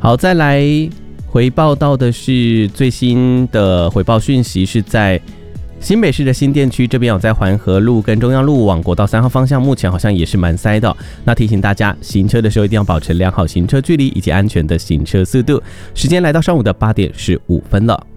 好，再来回报到的是最新的回报讯息，是在新北市的新店区这边，有在环河路跟中央路往国道3号方向，目前好像也是蛮塞的。那提醒大家，行车的时候一定要保持良好行车距离以及安全的行车速度。时间来到上午的8点15分了。